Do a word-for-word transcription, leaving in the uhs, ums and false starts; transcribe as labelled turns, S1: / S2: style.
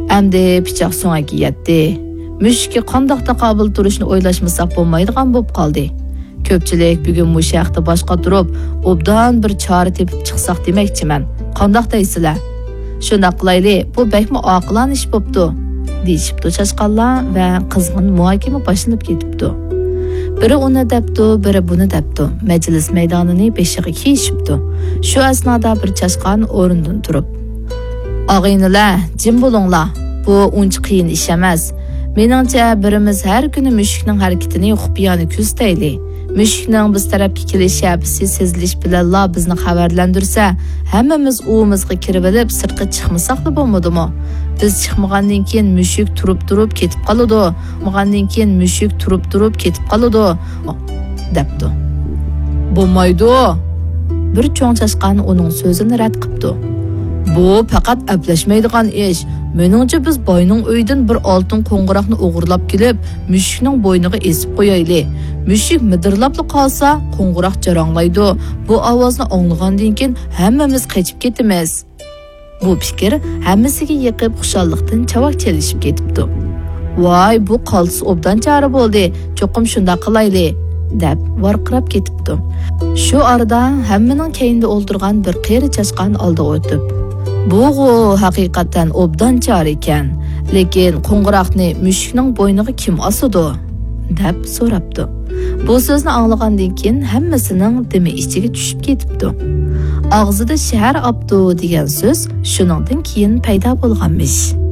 S1: Әмді пичақ соңаки етті. Мүшікке қандақ тақабыл тұрышын ойлашмасақ болмайдыған боп қалды. Көпчілік бүгін мұшақты башқа тұрып, обдан бір чары тепіп чықсақ демекчімен. Қандақ дейсілі? Шында қылайлы, бұл бәкмі ақылан іш бопты. Дейшіпті шашқалла вә қызғын muhakeme başlanıp кетіпті. Бірі оны дәпті, бірі бұны дәпті. Мәжіліс мейданыны бешіғі кейшіпті. Şu əsnada bir çaşqan orundan тұрып. Ağayınıla, cim bulunla. Bu unç qiyin iş emas. Meningcha birimiz har kuni mushukning harakatini xufiyani kuztayli. Mushukning biz tarafga kelishi abisi sezilish bilanla bizni xabarlantirsa, hammamiz uyimizga kirib olib, sirtqa chiqmasaqli bo'lmadimi? Biz chiqmagandan keyin mushuk turib-turib ketib qoladi. Chiqmagandan keyin mushuk turib-turib ketib qoladi, debdi. Bo'lmaydi. Bir cho'ng chashqan uning so'zini rad qildi. Bu faqat ablashmaydigan ish. Meningcha biz boyning uydan bir oltin qo'ng'iroqni o'g'irlab kelib, mushukning bo'yniga esib qo'yayli. Mushuk midirlabli qolsa, qo'ng'iroq jaranglaydi. Bu ovozni anglagandan keyin hammamiz qochib ketamiz. Bu fikr hammasiga yiqib xushalliqdan chavaq chelishib ketibdi. Voy, bu qolsi obdan chari bo'ldi. Cho'qim shunda qilayli, deb varqirab ketibdi. Shu arada hammaning keyinda o'ldirgan bir qeri chashqan oldi o'tib. Bu haqiqatan obdan chari ekan, lekin qo'ng'iroqni mushukning bo'yniga kim osadi? deb so'rabdi. Bu so'zni anglagandan keyin hammasining dimi ichiga tushib ketibdi. Og'zida shahar obdu degan so'z shuningdan keyin paydo bo'lganmish.